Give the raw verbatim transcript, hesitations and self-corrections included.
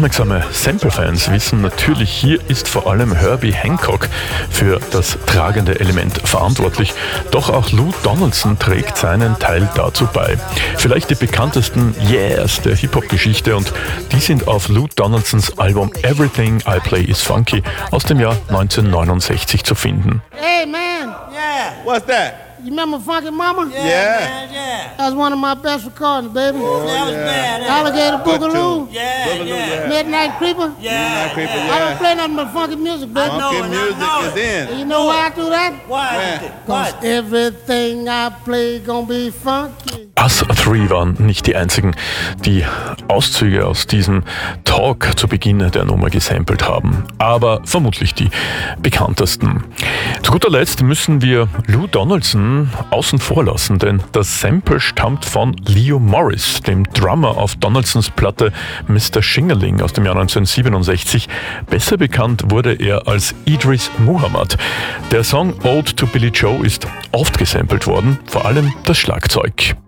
Aufmerksame Sample-Fans wissen natürlich, hier ist vor allem Herbie Hancock für das tragende Element verantwortlich. Doch auch Lou Donaldson trägt seinen Teil dazu bei. Vielleicht die bekanntesten Yeahs der Hip-Hop-Geschichte, und die sind auf Lou Donaldsons Album Everything I Play Is Funky aus dem Jahr neunzehnhundertneunundsechzig zu finden. Hey man! Yeah. What's that? You remember Funky Mama? Yeah. Man, yeah. That was one of my best recordings, baby. Oh, That was yeah. bad. huh? Alligator Good Boogaloo, tune. Yeah, Boogaloo, yeah. yeah. Midnight Creeper. Yeah, Midnight Creeper, yeah. I don't yeah. play nothing but funky music, baby. I know Funky it, I music know is it. And in. you know why I do that? Why? Yeah. Cause What? everything I play gonna be funky. Us Three waren nicht die einzigen, die Auszüge aus diesem Talk zu Beginn der Nummer gesampelt haben, aber vermutlich die bekanntesten. Zu guter Letzt müssen wir Lou Donaldson außen vor lassen, denn das Sample stammt von Leo Morris, dem Drummer auf Donaldsons Platte Mister Shingerling aus dem Jahr neunzehnhundertsiebenundsechzig. Besser bekannt wurde er als Idris Muhammad. Der Song Ode to Billy Joe ist oft gesampelt worden, vor allem das Schlagzeug.